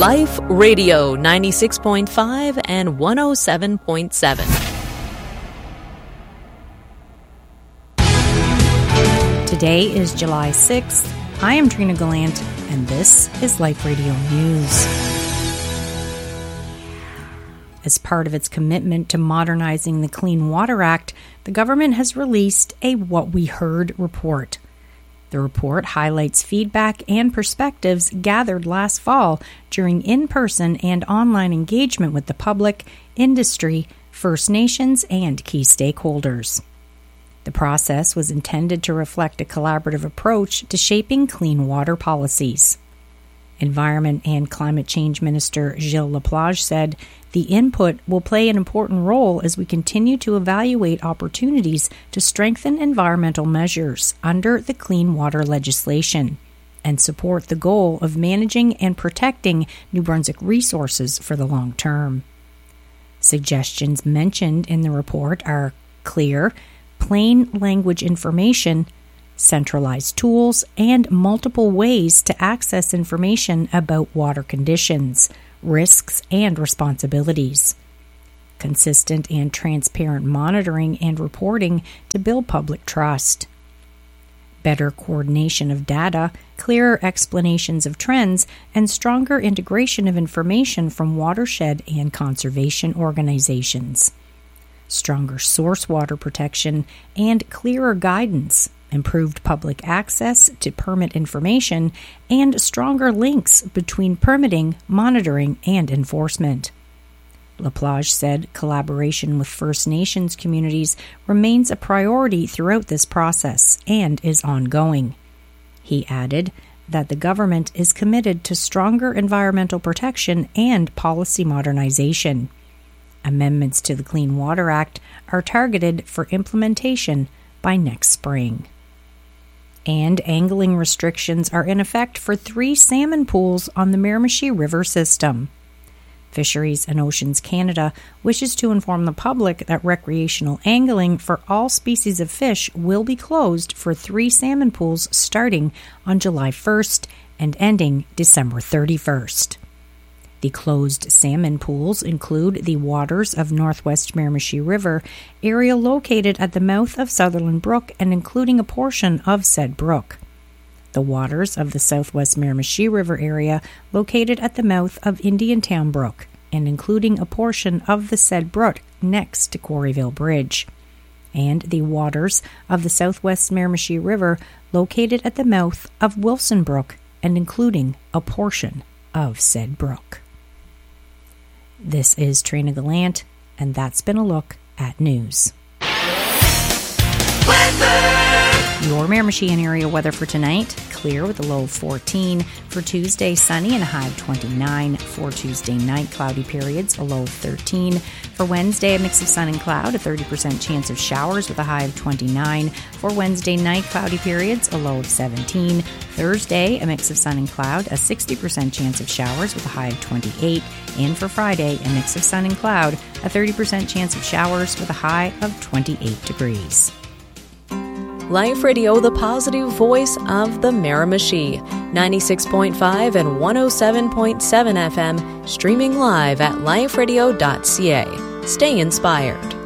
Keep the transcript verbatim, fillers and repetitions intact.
Life Radio ninety-six point five and one oh seven point seven. Today is July sixth. I am Trina Gallant, and this is Life Radio News. As part of its commitment to modernizing the Clean Water Act, the government has released a What We Heard report. The report highlights feedback and perspectives gathered last fall during in-person and online engagement with the public, industry, First Nations, and key stakeholders. The process was intended to reflect a collaborative approach to shaping clean water policies. Environment and Climate Change Minister Gilles Laplage said, "The input will play an important role as we continue to evaluate opportunities to strengthen environmental measures under the clean water legislation and support the goal of managing and protecting New Brunswick resources for the long term." Suggestions mentioned in the report are clear, plain language information, centralized tools, and multiple ways to access information about water conditions, risks, and responsibilities. Consistent and transparent monitoring and reporting to build public trust. Better coordination of data, clearer explanations of trends, and stronger integration of information from watershed and conservation organizations. Stronger source water protection and clearer guidance, improved public access to permit information, and stronger links between permitting, monitoring, and enforcement. Laplage said collaboration with First Nations communities remains a priority throughout this process and is ongoing. He added that the government is committed to stronger environmental protection and policy modernization. Amendments to the Clean Water Act are targeted for implementation by next spring. And angling restrictions are in effect for three salmon pools on the Miramichi River system. Fisheries and Oceans Canada wishes to inform the public that recreational angling for all species of fish will be closed for three salmon pools starting on July first and ending December thirty-first. The closed salmon pools include the waters of Northwest Miramichi River, area located at the mouth of Sutherland Brook and including a portion of said brook. The waters of the Southwest Miramichi River area located at the mouth of Indiantown Brook and including a portion of the said brook next to Quarryville Bridge. And the waters of the Southwest Miramichi River located at the mouth of Wilson Brook and including a portion of said brook. This is Trina Gallant, and that's been a look at news. Weather! Your Miramichi and area weather for tonight, clear with a low of fourteen. For Tuesday, sunny and a high of twenty-nine. For Tuesday night, cloudy periods, a low of thirteen. For Wednesday, a mix of sun and cloud, a thirty percent chance of showers with a high of twenty-nine. For Wednesday night, cloudy periods, a low of seventeen. Thursday, a mix of sun and cloud, a sixty percent chance of showers with a high of twenty-eight. And for Friday, a mix of sun and cloud, a thirty percent chance of showers with a high of twenty-eight degrees. Life Radio, the positive voice of the Miramichi, ninety-six point five and one oh seven point seven F M, streaming live at life radio dot c a. Stay inspired.